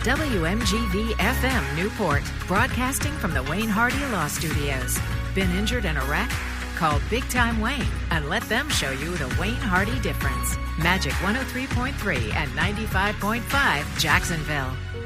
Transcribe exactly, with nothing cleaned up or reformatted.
W M G V F M Newport, broadcasting from the Wayne Hardy Law Studios. Been injured in a wreck? Call Big Time Wayne and let them show you the Wayne Hardy difference. Magic one oh three point three and ninety-five point five Jacksonville.